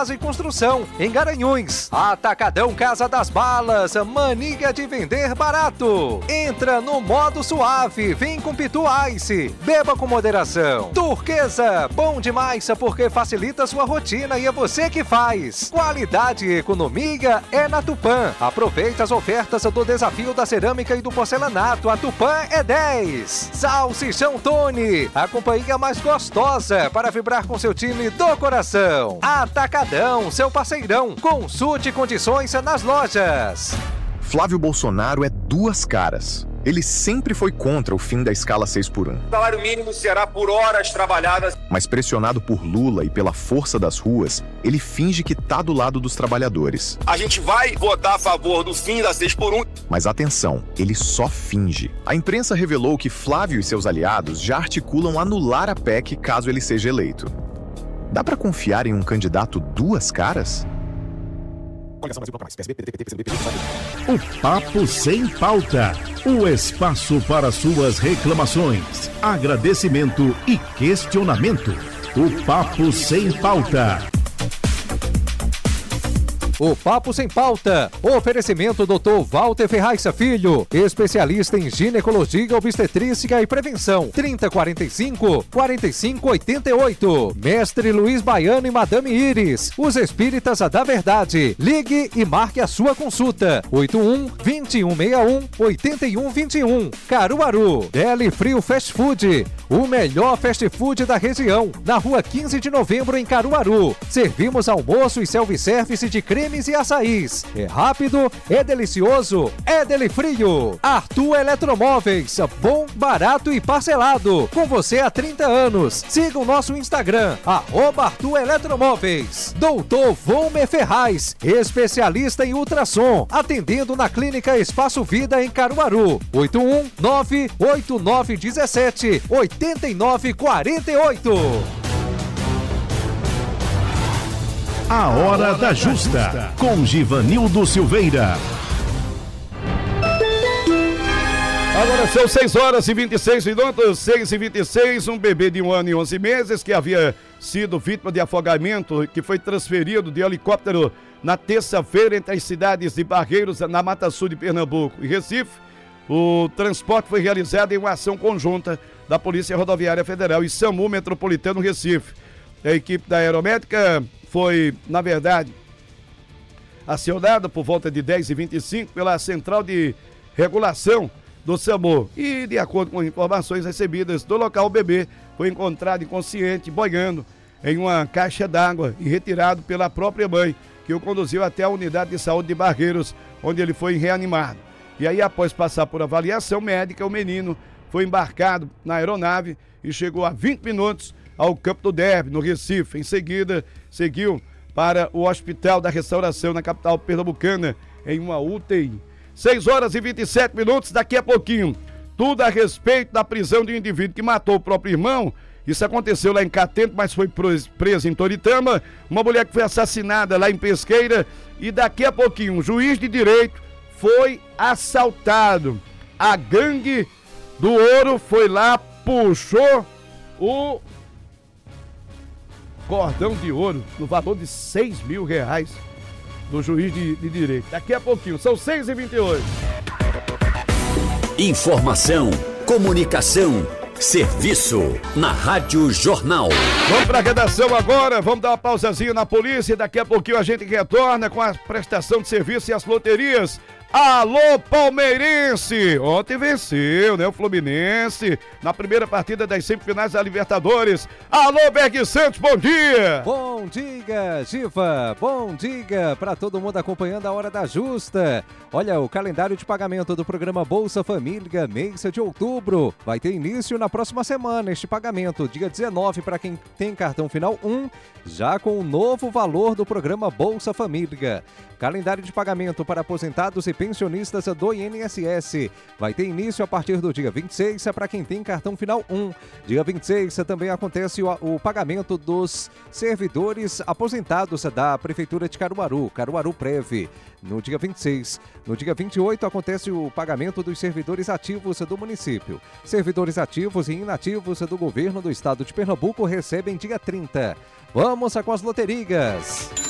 Casa e Construção, em Garanhuns. Atacadão Casa das Balas, mania de vender barato. Entra no modo suave, vem com Pitu Ice, beba com moderação. Turquesa, bom demais porque facilita sua rotina e é você que faz. Qualidade e economia é na Tupã. Aproveita as ofertas do desafio da cerâmica e do porcelanato. A Tupã é 10. Salsichão Tony, a companhia mais gostosa para vibrar com seu time do coração. Atacadão, seu parceirão. Consulte condições nas lojas. Flávio Bolsonaro é duas caras. Ele sempre foi contra o fim da escala 6x1. O salário mínimo será por horas trabalhadas. Mas pressionado por Lula e pela força das ruas, ele finge que tá do lado dos trabalhadores. A gente vai votar a favor do fim da 6x1. Mas atenção, ele só finge. A imprensa revelou que Flávio e seus aliados já articulam anular a PEC caso ele seja eleito. Dá pra confiar em um candidato duas caras? O Papo Sem Pauta. O espaço para suas reclamações, agradecimento e questionamento. O Papo Sem Pauta. O Papo Sem Pauta. Oferecimento Dr. Walter Ferraz Filho, especialista em ginecologia, obstetrícia e prevenção. 3045-4588. Mestre Luiz Baiano e Madame Iris, os espíritas da verdade. Ligue e marque a sua consulta. 81-2161-8121. Caruaru. Deli Frio Fast Food, o melhor fast food da região. Na rua 15 de novembro, em Caruaru. Servimos almoço e self-service de cremes e açaís. É rápido, é delicioso, é Delifrio. Arthur Eletromóveis, bom, barato e parcelado. Com você há 30 anos. Siga o nosso Instagram, @Arthur Eletromóveis. Doutor Volmer Ferraz, especialista em ultrassom, atendendo na Clínica Espaço Vida em Caruaru. 819-8917-8948. A Hora da Justa, com Givanildo Silveira. Agora são 6h26, 6h26, um bebê de 1 ano e 11 meses que havia sido vítima de afogamento, que foi transferido de helicóptero na terça-feira entre as cidades de Barreiros, na Mata Sul de Pernambuco e Recife. O transporte foi realizado em uma ação conjunta da Polícia Rodoviária Federal e SAMU Metropolitano Recife. A equipe da Aeromédica foi, na verdade, acionada por volta de 10h25 pela Central de Regulação do SAMU. E, de acordo com informações recebidas do local, o bebê foi encontrado inconsciente, boiando em uma caixa d'água e retirado pela própria mãe, que o conduziu até a unidade de saúde de Barreiros, onde ele foi reanimado. E aí, após passar por avaliação médica, o menino foi embarcado na aeronave e chegou a 20 minutos ao Campo do Derby, no Recife. Em seguida, seguiu para o Hospital da Restauração, na capital pernambucana, em uma UTI. 6h27, daqui a pouquinho, tudo a respeito da prisão de um indivíduo que matou o próprio irmão. Isso aconteceu lá em Catento, mas foi preso em Toritama. Uma mulher que foi assassinada lá em Pesqueira. E daqui a pouquinho, um juiz de direito foi assaltado. A gangue do ouro foi lá, puxou o cordão de ouro no valor de R$6 mil do juiz de direito. Daqui a pouquinho, são 6h28. Informação, comunicação, serviço na Rádio Jornal. Vamos para a redação agora, vamos dar uma pausazinha na polícia. Daqui a pouquinho a gente retorna com a prestação de serviço e as loterias. Alô, palmeirense! Ontem venceu, né, o Fluminense, na primeira partida das semifinais da Libertadores. Alô, Berg Santos, bom dia! Bom dia, Giva! Bom dia para todo mundo acompanhando a Hora da Justa. Olha, o calendário de pagamento do programa Bolsa Família, mês de outubro, vai ter início na próxima semana. Este pagamento, dia 19, para quem tem cartão final 1, já com o novo valor do programa Bolsa Família. Calendário de pagamento para aposentados e pensionistas do INSS vai ter início a partir do dia 26 para quem tem cartão final 1. Dia 26 também acontece o pagamento dos servidores aposentados da Prefeitura de Caruaru, Caruaru Prev. No dia 26. No dia 28 acontece o pagamento dos servidores ativos do município. Servidores ativos e inativos do governo do estado de Pernambuco recebem dia 30. Vamos com as loterias.